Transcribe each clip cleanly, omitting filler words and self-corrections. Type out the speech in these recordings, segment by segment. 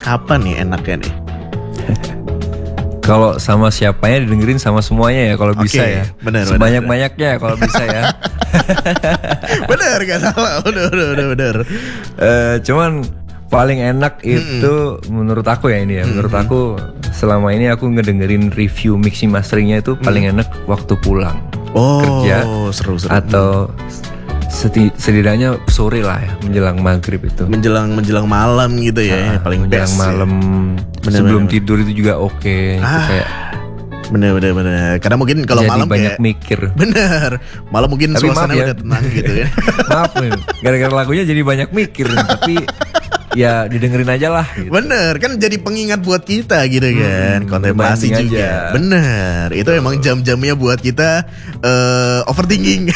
kapan nih enaknya nih? Kalau sama siapanya didengerin sama semuanya ya kalau bisa ya. Benar. Sebanyak-banyaknya kalau bisa ya. Bener gak salah. Bener. Cuman paling enak itu menurut aku ya ini ya. Menurut aku selama ini aku ngedengerin review mixing masteringnya itu paling enak waktu pulang kerja seru. atau setidaknya sore lah ya, menjelang maghrib itu. Menjelang malam gitu ya, paling menjelang best malam ya. sebelum tidur itu juga oke. Itu kayak bener. Karena mungkin kalau jadi malam banyak kayak mikir. Bener. Malam mungkin Tapi suasana maaf ya. udah tenang gitu ya. Maaf nih, gara-gara lagunya jadi banyak mikir. Tapi ya didengerin aja lah gitu. Bener, kan jadi pengingat buat kita gitu kan. Kontemplasi banding juga aja. Bener, itu emang jam-jamnya buat kita overthinking.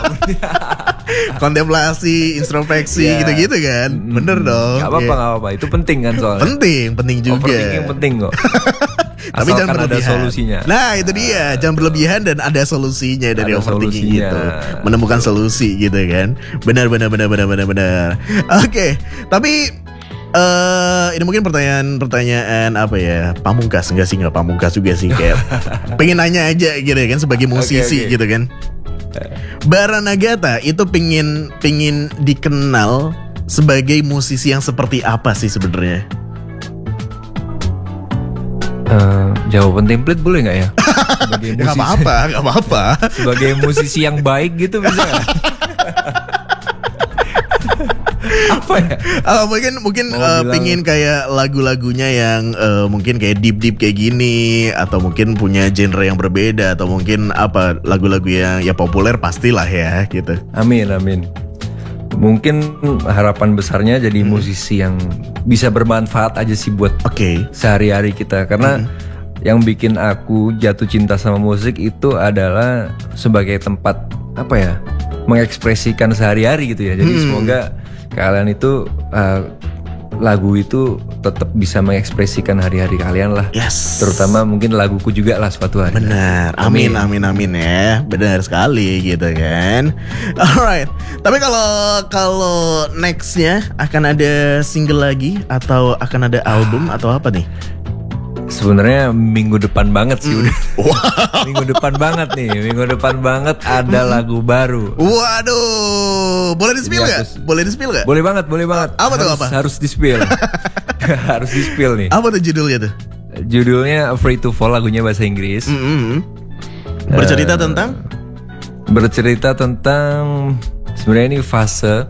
Kontemplasi, introspeksi Ya. gitu-gitu kan. Bener dong. Gak apa-apa, itu penting kan soalnya. Penting juga. Overthinking penting kok. Tapi jangan Asalkan ada berlebihan. solusinya. Nah itu dia, jangan berlebihan dan ada solusinya dari Ada overthinking solusinya. gitu. Menemukan solusi gitu kan. Benar. Oke, tapi ini mungkin pertanyaan apa ya? Pamungkas nggak pamungkas juga sih kayak. Pengen nanya aja gitu kan sebagai musisi Oke. gitu kan. Baranagata itu pingin dikenal sebagai musisi yang seperti apa sih sebenarnya? Jawaban template boleh nggak ya? Sebagai Gak apa-apa. Sebagai musisi yang baik gitu bisa nggak? Apa ya? Mungkin bilang- pingin kayak lagu-lagunya yang mungkin kayak deep kayak gini, atau mungkin punya genre yang berbeda, atau mungkin apa lagu-lagu yang ya populer pastilah ya gitu. Amin. Mungkin harapan besarnya jadi musisi yang bisa bermanfaat aja sih buat Oke. sehari-hari kita. Karena yang bikin aku jatuh cinta sama musik itu adalah sebagai tempat apa ya, mengekspresikan sehari-hari gitu ya. Jadi semoga kalian itu lagu itu tetap bisa mengekspresikan hari-hari kalian lah. Yes. Terutama mungkin laguku juga lah suatu hari. Benar. Amin ya. Benar sekali gitu kan. Alright. Tapi kalau nextnya akan ada single lagi atau akan ada album atau apa nih? Sebenarnya minggu depan banget sih udah. Minggu depan banget nih. Minggu depan banget ada lagu baru. Waduh, boleh di-spill Iya, gak? Boleh banget. Apa tuh, apa? Harus di-spill. Harus di-spill nih. Apa tuh judulnya tuh? Judulnya Afraid to Fall, lagunya bahasa Inggris. Bercerita tentang? Bercerita tentang sebenarnya ini fase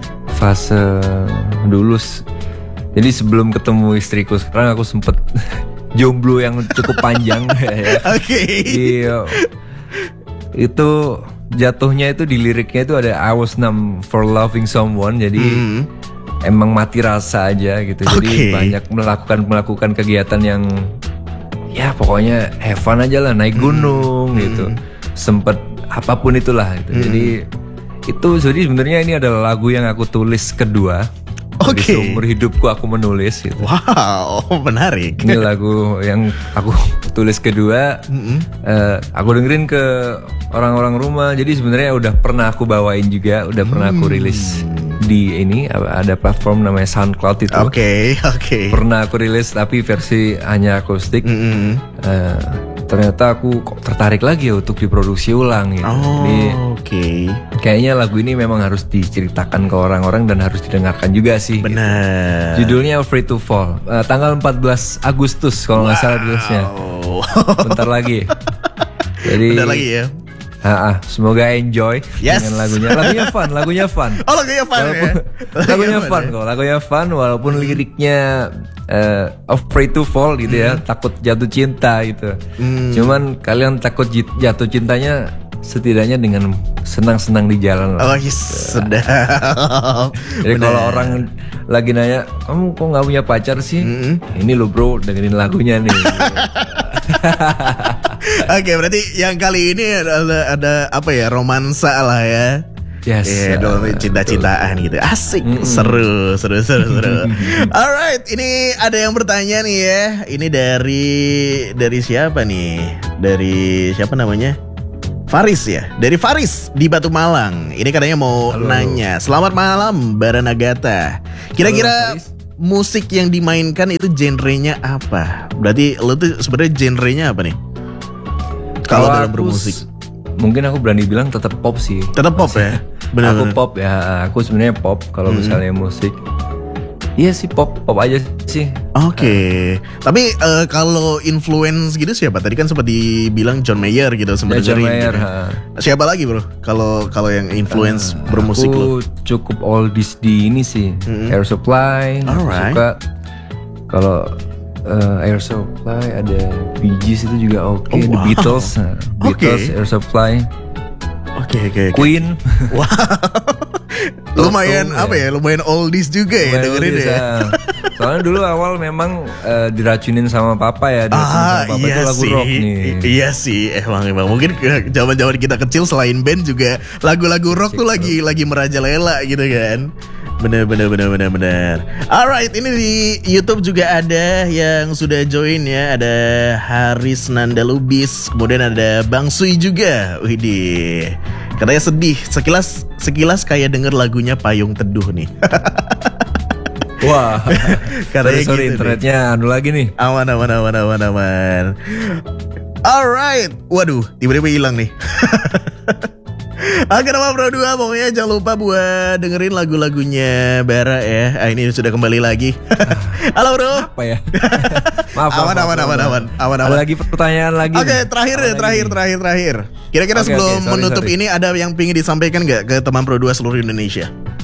dulu. Jadi sebelum ketemu istriku sekarang aku sempet jomblo yang cukup panjang. Ya. Oke. Iya. Itu jatuhnya itu di liriknya itu ada I was numb for loving someone. Jadi emang mati rasa aja gitu. Jadi banyak melakukan kegiatan yang ya pokoknya have fun aja lah, naik gunung gitu. Sempet apapun itulah gitu. Jadi itu sebenarnya ini adalah lagu yang aku tulis kedua. Di seumur hidupku aku menulis gitu. Wow, menarik. Ini lagu yang aku tulis kedua. Aku dengerin ke orang-orang rumah. Jadi sebenarnya udah pernah aku bawain juga, udah pernah aku rilis di ini ada platform namanya SoundCloud itu. Oke. Pernah aku rilis tapi versi hanya akustik. Ternyata aku kok tertarik lagi ya untuk diproduksi ulang gitu. Jadi kayaknya lagu ini memang harus diceritakan ke orang-orang dan harus didengarkan juga sih. Benar. Gitu. Judulnya Afraid to Fall. Tanggal 14 Agustus kalau nggak salah rilisnya. Bentar lagi. Jadi bentar lagi ya. Semoga enjoy dengan lagunya. Lagunya fun. Oh, lagunya fun ya. Lagunya fun walaupun liriknya Afraid to Fall gitu ya, takut jatuh cinta gitu. Cuman kalian takut jatuh cintanya setidaknya dengan senang-senang di jalan lah. Oh, sedap. Jadi kalau orang lagi nanya, kamu kok nggak punya pacar sih? Ini lo bro, dengerin lagunya nih. Oke, berarti yang kali ini ada apa ya, romansa lah ya. Yes. Cinta-cintaan gitu. Asik, seru. Alright, ini ada yang bertanya nih ya. Ini dari siapa nih? Dari siapa namanya? Faris ya. Dari Faris di Batu Malang. Ini katanya mau nanya. Selamat malam Baranagata. Kira-kira musik yang dimainkan itu genrenya apa? Berarti lo tuh sebenarnya genrenya apa nih? Kalau dalam bermusik, mungkin aku berani bilang tetap pop sih. Tetap pop ya? Bener. Aku pop ya, aku sebenarnya pop kalau misalnya musik. Iya sih pop aja sih. Oke. Tapi kalau influence gitu siapa? Tadi kan sempat dibilang John Mayer gitu sempat John Mayer. Gitu. Siapa lagi bro? Kalau yang influence bermusik lo? Aku cukup oldies di ini sih. Air Supply. Alright. Suka. Kalau Air Supply ada Bee Gees itu juga oke. The Beatles. Beatles, Air Supply. Oke. Queen. Wow. Lumayan apa ya? Lumayan oldies juga ya dengerin ya. Soalnya dulu awal memang diracunin sama papa ya. Sama papa iya itu lagu sih. rock nih. Iya sih, emang mungkin zaman-zaman kita kecil selain band juga lagu-lagu rock tuh lagi merajalela gitu kan. Bener. Alright, ini di YouTube juga ada yang sudah join ya. Ada Haris Nanda Lubis, kemudian ada Bang Sui juga. Widih, katanya sedih. Sekilas kayak denger lagunya Payung Teduh nih. Wah, katanya sorry gitu internetnya anu lagi nih. Aman. Alright, waduh, tiba-tiba hilang nih. Oke nama Pro 2, pokoknya jangan lupa buat dengerin lagu-lagunya Bara ya. Ini sudah kembali lagi. Halo bro. Apa ya? Maaf. Aman. Ada lagi pertanyaan lagi. Oke, terakhir. Kira-kira sebelum menutup ini ada yang pingin disampaikan nggak ke teman Pro 2 seluruh Indonesia?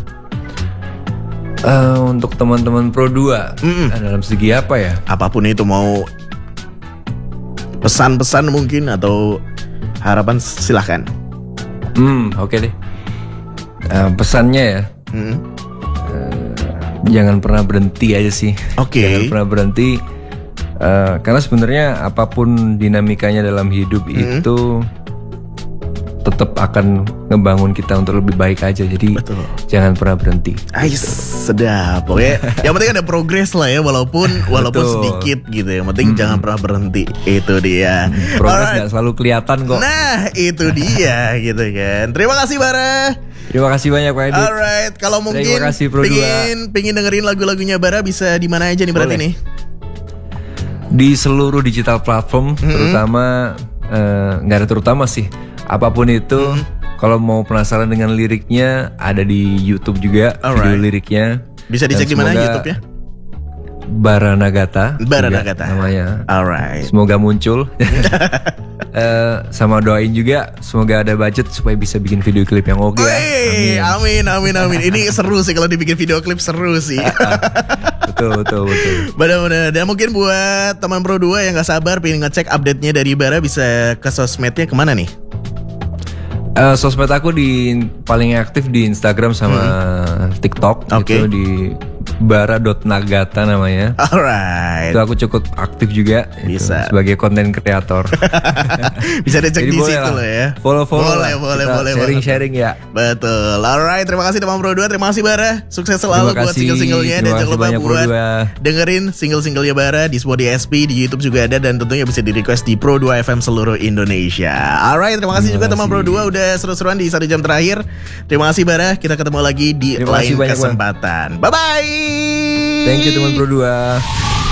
Untuk teman-teman Pro 2 dalam segi apa ya? Apapun itu, mau pesan-pesan mungkin atau harapan, silahkan. Oke deh. Pesannya ya, jangan pernah berhenti aja sih. Oke. Jangan pernah berhenti, karena sebenarnya apapun dinamikanya dalam hidup itu tetap akan ngebangun kita untuk lebih baik aja. Jadi jangan pernah berhenti. Ais, sedap. Pokoknya yang penting ada progres lah ya, walaupun sedikit gitu. Yang penting jangan pernah berhenti. Itu dia. Progres nggak selalu kelihatan kok. Nah, itu dia gitu kan. Terima kasih Bara. Terima kasih banyak Pak Edi. Alright, kalau mungkin pingin dengerin lagu-lagunya Bara bisa di mana aja nih berarti nih? Di seluruh digital platform, terutama nggak ada terutama sih. Apapun itu, kalau mau penasaran dengan liriknya, ada di YouTube juga video liriknya. Bisa dicek di mana YouTube-nya? Bara Nagata namanya. Alright. Semoga muncul. Sama doain juga semoga ada budget supaya bisa bikin video klip yang oke. Amin. Ini seru sih kalau dibikin video klip, seru sih. Betul. Benar-benar. Dan mungkin buat teman Pro 2 yang gak sabar pengen ngecek update-nya dari Bara, bisa ke sosmednya kemana nih? Sosmed aku paling aktif di Instagram sama TikTok. Itu di bara.nagata namanya. Alright. Itu aku cukup aktif juga. Bisa. Sebagai konten kreator. Bisa dicek di situ loh ya. Follow. Boleh. Sharing ya. Betul. Alright. Terima kasih teman Pro 2. Terima kasih Bara. Sukses selalu buat single-singlenya. Dan jangan lupa buat dengerin single-singlenya Bara di Spotify SP, di YouTube juga ada. Dan tentunya bisa di request di Pro 2 FM seluruh Indonesia. Alright. Terima kasih juga teman Pro 2 udah seru-seruan di 1 jam terakhir. Terima kasih Bara. Kita ketemu lagi di lain kesempatan. Bye-bye. Thank you teman Pro 2.